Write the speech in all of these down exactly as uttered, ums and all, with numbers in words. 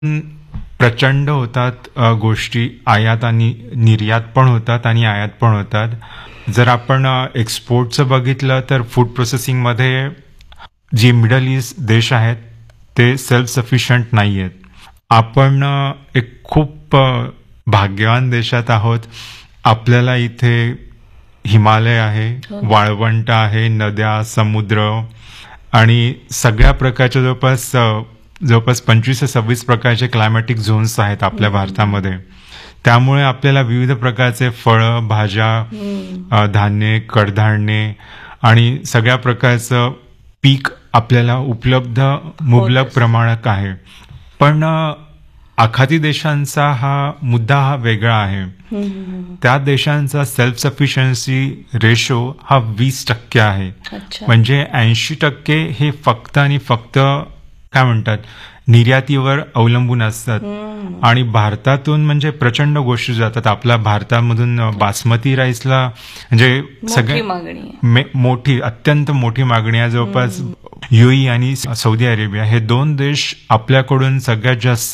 प्रचंड होतात अ, गोष्टी आयात आणि निर्यात पण होतात आणि आयात पण होतात. जर आपण अ, एक्सपोर्टचं बघितलं तर फूड प्रोसेसिंगमध्ये जे मिडल ईस्ट देश आहेत ते सेल्फ सफिशियंट नाही आहेत. आपण अ, एक खूप अ, भाग्यवान देशात आहोत. आपल्याला इथे हिमालय आहे, हो ना. वाळवंट आहे, नद्या, समुद्र आणि सगळ्या प्रकारच्या जवळपास अ, जवळपास पंचवीस ते सव्वीस प्रकारचे क्लायमॅटिक झोन्स आहेत आपल्या भारतामध्ये. त्यामुळे आपल्याला विविध प्रकारचे फळं, भाज्या, अ, धान्य, कडधान्ये आणि सगळ्या प्रकारचं पीक आपल्याला उपलब्ध मुबलक होतच. प्रमाणात आहे. पण अ, आखाती देशांचा हा मुद्दा हा वेगळा आहे. त्या देशांचा सेल्फ सफिशियन्सी रेशो हा वीस टक्के आहे. अच्छा. म्हणजे ऐंशी टक्के हे फक्त आणि फक्त काय म्हणतात निर्यातीवर अवलंबून असतात. आणि भारतातून म्हणजे प्रचंड गोष्टी जातात. आपल्या भारतामधून बासमती राईसला म्हणजे मोठी सगळ्या मागणी आहे. मे- मोठी अत्यंत मोठी मागणी आहे. जवळपास युएई आणि सौदी अरेबिया हे दोन देश आपल्याकडून सगळ्यात जास्त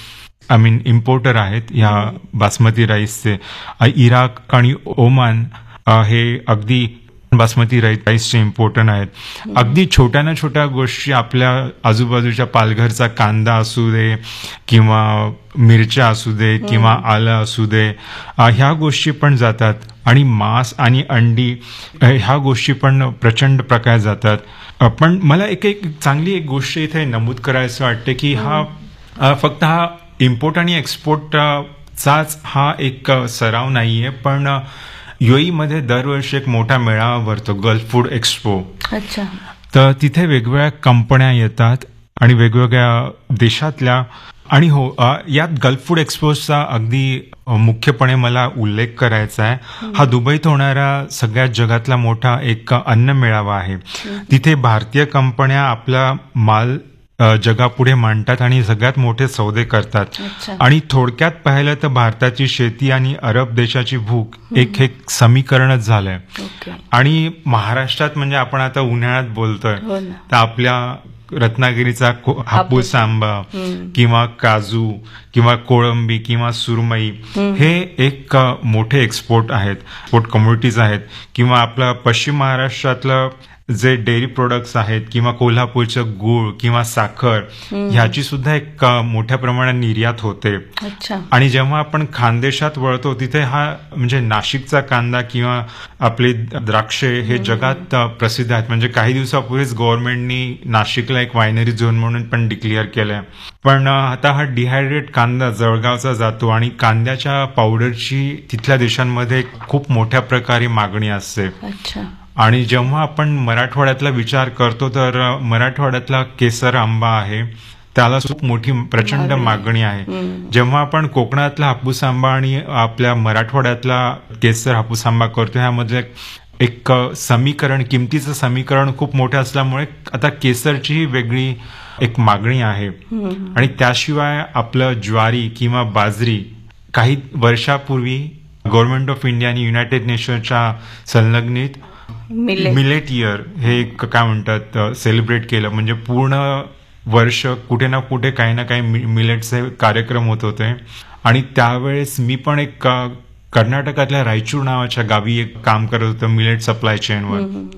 आय मीन इम्पोर्टर आहेत ह्या बासमती राईसचे. अ, इराक आणि ओमान अ, हे अगदी बासमती राईस राईसचे इम्पोर्टर आहेत. अगदी छोट्या ना छोट्या गोष्टी आपल्या आजूबाजूच्या पालघरचा कांदा असू दे किंवा मिरच्या असू दे किंवा आलं असू दे, अ, ह्या गोष्टी पण जातात. आणि मांस आणि अंडी अ, ह्या गोष्टी पण प्रचंड प्रकारे जातात. अ, पण मला एक एक चांगली एक गोष्ट इथे नमूद करायचं वाटते की हा अ, फक्त हा इम्पोर्ट आणि एक्सपोर्ट अ, चाच हा एक अ, सराव नाहीये. पण अ, युएई मध्ये दरवर्षी एक मोठा मेळावा भरतो, गल्फ फूड एक्सपो. अच्छा. तर तिथे वेगवेगळ्या कंपन्या येतात आणि वेगवेगळ्या देशातल्या. आणि हो अ, यात गल्फ फूड एक्सपोचा अगदी अ, मुख्यपणे मला उल्लेख करायचा आहे. हा दुबईत होणारा सगळ्यात जगातला मोठा एक अन्न मेळावा आहे. तिथे भारतीय कंपन्या आपला माल अ, जगापुढे मांडतात आणि सगळ्यात मोठे सौदे करतात. अच्छा. आणि थोडक्यात पाहिलं तर भारताची शेती आणि अरब देशाची भूक एक एक समीकरणच झालंय. ओके. आणि महाराष्ट्रात म्हणजे आपण आता उन्हाळ्यात बोलतोय हो ना. तर आपल्या रत्नागिरीचा को- हापूस हापूस. आंबा किंवा काजू किंवा कोळंबी किंवा सुरमई हे एक अ, मोठे एक्सपोर्ट आहेत, एक्सपोर्ट कम्युनिटीज आहेत. किंवा आपलं पश्चिम महाराष्ट्रातलं जे डेअरी प्रोडक्ट्स आहेत किंवा कोल्हापूरचं गूळ किंवा साखर ह्याची सुद्धा एक अ, मोठ्या प्रमाणात निर्यात होते. अच्छा. आणि जेव्हा आपण खानदेशात वळतो तिथे हा म्हणजे नाशिकचा कांदा किंवा आपले द्राक्षे हे जगात अ, प्रसिद्ध आहेत. म्हणजे काही दिवसापूर्वीच गव्हर्नमेंटनी नाशिकला एक वायनरी झोन म्हणून पण डिक्लेअर केलंय. पण अ, आता हा डिहायड्रेट कांदा जळगावचा जातो आणि कांद्याच्या पावडरची तिथल्या देशांमध्ये खूप मोठ्या प्रकारे मागणी असते. अच्छा. आणि जेव्हा आपण मराठवाड्यातला विचार करतो तर अ, मराठवाड्यातला केसर आंबा आहे त्याला खूप मोठी प्रचंड मागणी. मागणी आहे. जेव्हा आपण कोकणातला हापूस आंबा आणि आपल्या मराठवाड्यातला केसर हापूस आंबा करतो ह्यामध्ये एक अ, समीकरण किमतीचं समीकरण खूप मोठं असल्यामुळे आता केसरचीही वेगळी एक मागणी आहे. आणि त्याशिवाय आपलं ज्वारी किंवा बाजरी काही वर्षापूर्वी गव्हर्नमेंट ऑफ इंडिया आणि युनायटेड नेशनच्या संलग्नित मिलेट. मिलेट इयर हे एक काय म्हणतात सेलिब्रेट केलं. म्हणजे पूर्ण वर्ष कुठे ना कुठे काही ना काही मिलेटचे कार्यक्रम होत होते. आणि त्यावेळेस मी पण एक अ, कर्नाटकातल्या रायचूर नावाच्या गावी एक काम करत होतं मिलेट सप्लाय चेनवर.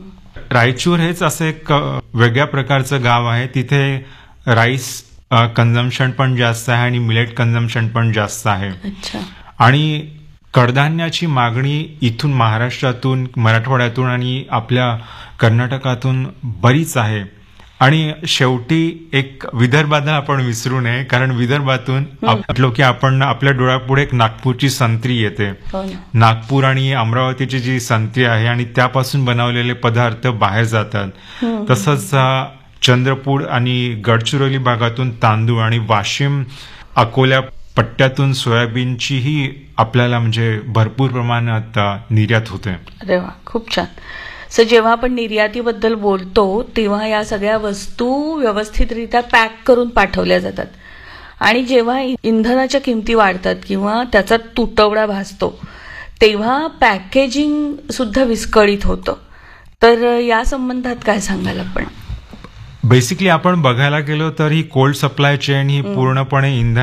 रायचूर हेच असं एक अ, वेगळ्या प्रकारचं गाव आहे. तिथे राईस कन्झम्पशन पण जास्त आहे आणि मिलेट कन्झम्पशन पण जास्त आहे. अच्छा. आणि कडधान्याची मागणी इथून महाराष्ट्रातून मराठवाड्यातून आणि आपल्या कर्नाटकातून बरीच आहे. आणि शेवटी एक विदर्भाला आपण विसरू नये, कारण विदर्भातून म्हटलो की आपण आपल्या डोळ्यापुढे एक नागपूरची संत्री येते. हो ना. नागपूर आणि अमरावतीची जी संत्री आहे आणि त्यापासून बनवलेले पदार्थ बाहेर जातात. तसंच अ, चंद्रपूर आणि गडचिरोली भागातून तांदूळ आणि वाशिम अकोल्या पट्ट्यातून सोयाबीनचीही आपल्याला म्हणजे भरपूर प्रमाणात अ, निर्यात होते. अरे वा, खूप छान. सो जेव्हा आपण निर्यातीबद्दल बोलतो तेव्हा या सगळ्या वस्तू व्यवस्थितरित्या पॅक करून पाठवल्या जातात. आणि जेव्हा इंधनाच्या किमती वाढतात किंवा त्याचा तुटवडा भासतो तेव्हा पॅकेजिंग सुद्धा विस्कळीत होतं. तर या संबंधात काय सांगाल आपण? बेसिकली आपण बघायला गेलो तर ही कोल्ड सप्लाय चेन ही पूर्णपणे इंधन